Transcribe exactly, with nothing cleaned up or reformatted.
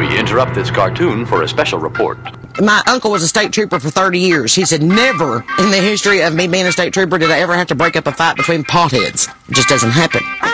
We interrupt this cartoon for a special report. My uncle was a state trooper for thirty years. He said, never in the history of me being a state trooper did I ever have to break up a fight between potheads. It just doesn't happen.